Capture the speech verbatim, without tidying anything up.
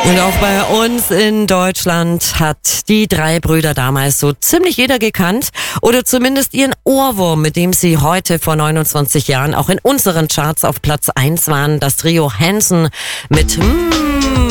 Und auch bei uns in Deutschland hat die drei Brüder damals so ziemlich jeder gekannt oder zumindest ihren Ohrwurm, mit dem sie heute vor neunundzwanzig Jahren auch in unseren Charts auf Platz eins waren. Das Trio Hanson mit mm,